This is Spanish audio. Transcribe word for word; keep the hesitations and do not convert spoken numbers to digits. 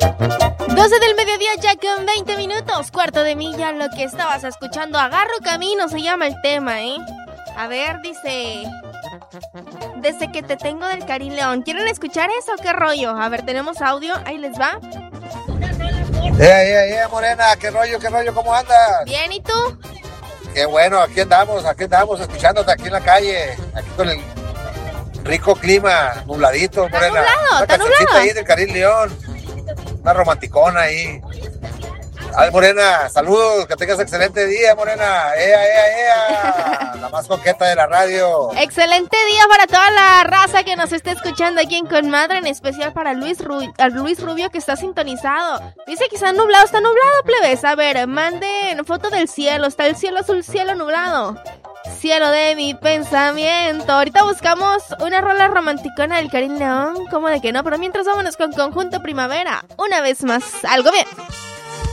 doce del mediodía ya con veinte minutos, cuarto de milla, lo que estabas escuchando, Agarro Camino se llama el tema, ¿eh? A ver, dice... Desde que te tengo del Karim León. ¿Quieren escuchar eso? ¿Qué rollo? A ver, tenemos audio, ahí les va. ¡Eh, eh, eh, Morena! ¿Qué rollo, qué rollo? ¿Cómo andas? Bien, ¿y tú? Qué bueno, aquí andamos, aquí andamos, escuchándote aquí en la calle, aquí con el rico clima, nubladito, ¿Está Morena. nublado? Una ¿Está cancioncita nublado? ahí del Karim León, una romanticona ahí. Ay, Morena, saludos, que tengas excelente día, Morena. ¡Ea, ea, ea! La más coqueta de la radio. Excelente día para toda la raza que nos esté escuchando aquí en Conmadre, en especial para Luis, Ru- a Luis Rubio, que está sintonizado. Dice que está nublado, está nublado, plebes. A ver, manden foto del cielo, está el cielo azul, cielo nublado. Cielo de mi pensamiento. Ahorita buscamos una rola romanticona del Karim León, ¿cómo de que no? Pero mientras vámonos con Conjunto Primavera, una vez más, algo bien.